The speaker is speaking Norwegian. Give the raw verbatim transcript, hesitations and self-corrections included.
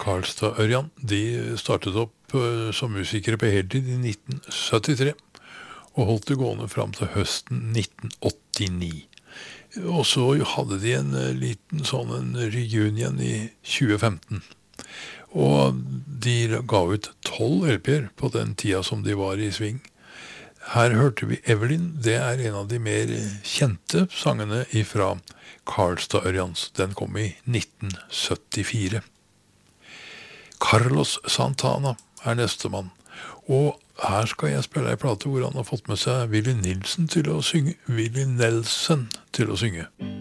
Karlstad-Ørjan, de startet opp uh, som musikere på heltid i nitten syttitre, og holdt det gående frem til høsten nitten åttini. Og så hadde de en uh, liten sånn en reunion i tjue femten. Og de ga ut tolv L P-er på den tida som de var i sving. Her hørte vi Evelyn, det er en av de mer kjente sangene ifra Karlstad-Ørjans. Den kom i nitten syttifire. Carlos Santana er neste mann, og her skal jeg spille en plate hvor han har fått med seg Willy Nilsen til å synge, Willy Nelson til å synge.